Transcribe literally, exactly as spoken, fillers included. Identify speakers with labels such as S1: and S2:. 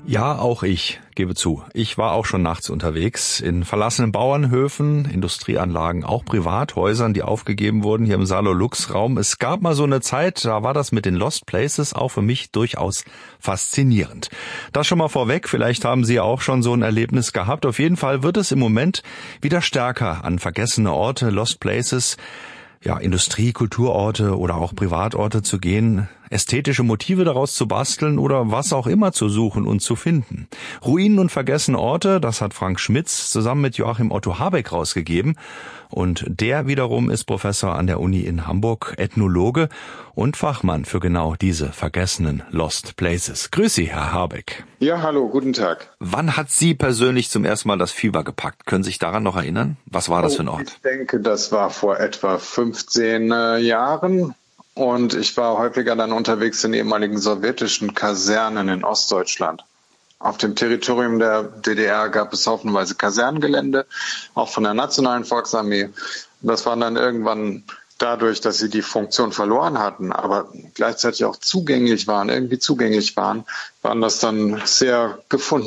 S1: Ja, auch ich gebe zu. Ich war auch schon nachts unterwegs in verlassenen Bauernhöfen, Industrieanlagen, auch Privathäusern, die aufgegeben wurden hier im Salo-Lux-Raum. Es gab mal so eine Zeit, da war das mit den Lost Places auch für mich durchaus faszinierend. Das schon mal vorweg, vielleicht haben Sie auch schon so ein Erlebnis gehabt. Auf jeden Fall wird es im Moment wieder stärker an vergessene Orte, Lost Places, ja, Industrie-, Kulturorte oder auch Privatorte zu gehen, ästhetische Motive daraus zu basteln oder was auch immer zu suchen und zu finden. Ruinen und vergessene Orte, das hat Frank Schmitz zusammen mit Joachim Otto Habeck rausgegeben. Und der wiederum ist Professor an der Uni in Hamburg, Ethnologe und Fachmann für genau diese vergessenen Lost Places. Grüß Sie, Herr Habeck.
S2: Ja, hallo, guten Tag.
S1: Wann hat Sie persönlich zum ersten Mal das Fieber gepackt? Können Sie sich daran noch erinnern? Was war das
S2: Oh,
S1: für ein Ort?
S2: Ich denke, das war vor etwa fünfzehn äh, Jahren. Und ich war häufiger dann unterwegs in ehemaligen sowjetischen Kasernen in Ostdeutschland. Auf dem Territorium der D D R gab es haufenweise Kasernengelände, auch von der Nationalen Volksarmee. Das waren dann irgendwann dadurch, dass sie die Funktion verloren hatten, aber gleichzeitig auch zugänglich waren, irgendwie zugänglich waren, waren das dann sehr gefunden.